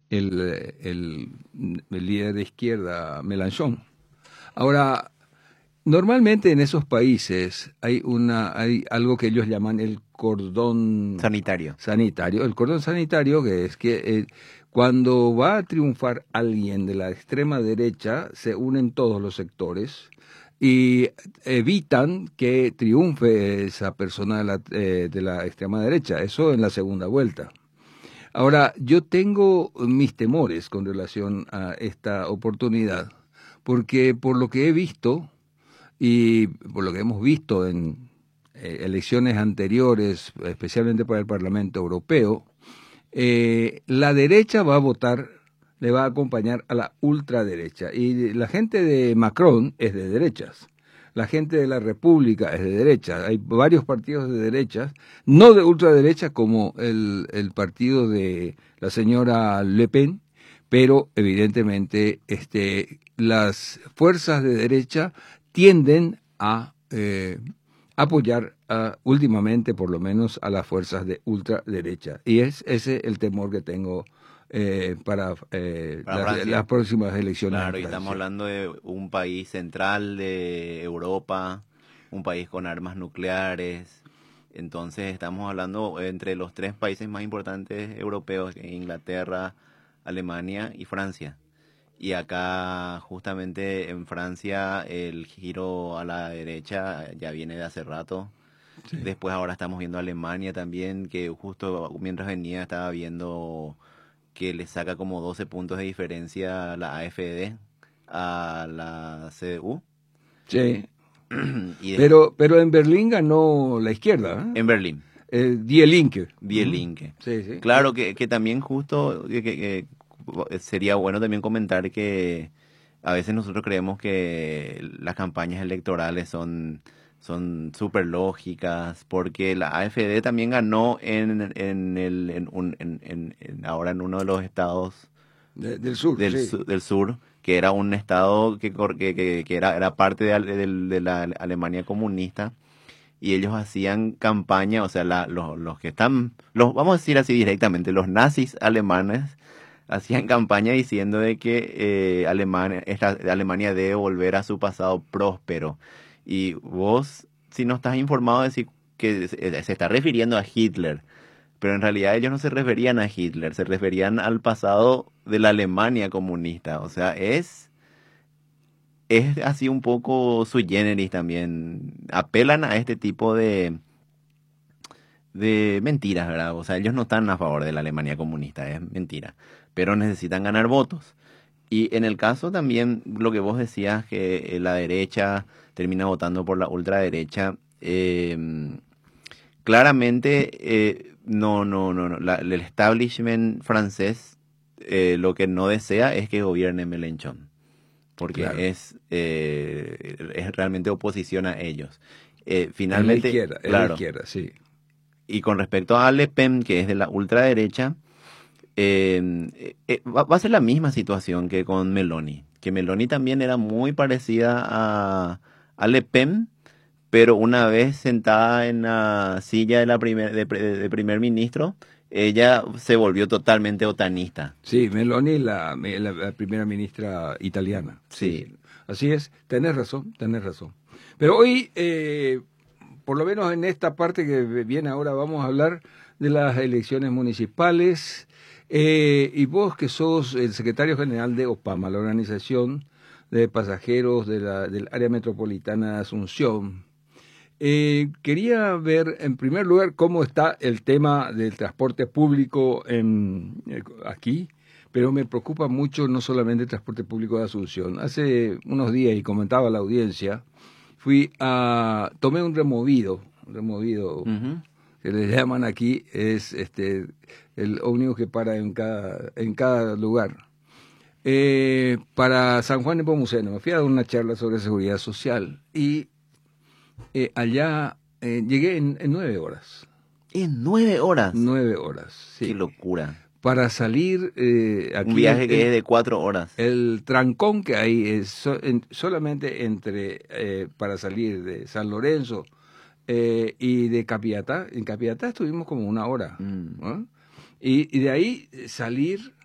el líder de izquierda, Mélenchon. Ahora, normalmente en esos países hay algo que ellos llaman el cordón Sanitario. sanitario. El cordón sanitario que es que cuando va a triunfar alguien de la extrema derecha, se unen todos los sectores y evitan que triunfe esa persona de la extrema derecha. Eso en la segunda vuelta. Ahora, yo tengo mis temores con relación a esta oportunidad, porque por lo que he visto y por lo que hemos visto en elecciones anteriores, especialmente para el Parlamento Europeo, la derecha va a votar, le va a acompañar a la ultraderecha. Y la gente de Macron es de derechas. La gente de la República es de derecha. Hay varios partidos de derechas, no de ultraderecha como el partido de la señora Le Pen, pero evidentemente las fuerzas de derecha tienden a apoyar últimamente, por lo menos, a las fuerzas de ultraderecha. Y es ese el temor que tengo para Para las Francia. próximas elecciones en Claro, y estamos Francia. hablando de un país central de Europa, un país con armas nucleares. Entonces estamos hablando entre los tres países más importantes europeos, Inglaterra, Alemania y Francia. Y acá justamente en Francia el giro a la derecha ya viene de hace rato. Sí. Después ahora estamos viendo Alemania también, que justo mientras venía estaba viendo que le saca como 12 puntos de diferencia a la AfD, a la CDU. Sí. Y Pero en Berlín ganó la izquierda, en Berlín, Die Linke. Die Linke. Sí, sí. Claro que también justo sería bueno también comentar que a veces nosotros creemos que las campañas electorales son súper lógicas, porque la AfD también ganó ahora en uno de los estados Del sur, sí. del sur, que era un estado que era parte de la Alemania comunista, y ellos hacían campaña, o sea, los que están, vamos a decir así directamente, los nazis alemanes hacían campaña diciendo de que Alemania debe volver a su pasado próspero. Y vos, si no estás informado, decís que se está refiriendo a Hitler. Pero en realidad ellos no se referían a Hitler, se referían al pasado de la Alemania comunista. O sea, es así un poco sui generis también. Apelan a este tipo de mentiras, ¿verdad? O sea, ellos no están a favor de la Alemania comunista, es mentira. Pero necesitan ganar votos. Y en el caso también, lo que vos decías, que la derecha termina votando por la ultraderecha, claramente el establishment francés lo que no desea es que gobierne Mélenchon, Claro. porque es realmente oposición a ellos. Finalmente, Es la claro, izquierda, sí. y con respecto a Le Pen, que es de la ultraderecha, va a ser la misma situación que con Meloni, que Meloni también era muy parecida a Le Pen, pero una vez sentada en la silla de primer ministro, ella se volvió totalmente otanista. Sí, Meloni, la primera ministra italiana. Sí, Sí. sí. Así es, tenés razón, tenés razón. Pero hoy, por lo menos en esta parte que viene ahora, vamos a hablar de las elecciones municipales. Y vos que sos el secretario general de OPAMA, la organización de pasajeros del área metropolitana de Asunción, quería ver en primer lugar cómo está el tema del transporte público aquí, pero me preocupa mucho no solamente el transporte público de Asunción. Hace unos días, y comentaba a la audiencia, tomé un removido Ujú. que le llaman aquí, es el ómnibus que para en cada lugar. Para San Juan de Pomuceno, me fui a dar una charla sobre seguridad social y allá llegué en 9 horas. En 9 horas. 9 horas, Qué sí. locura. Para salir Un aquí viaje que es de 4 horas. el trancón que hay es solamente para salir de San Lorenzo y de Capiatá. En Capiatá estuvimos como 1 hora, Mm. ¿no? Y de ahí salir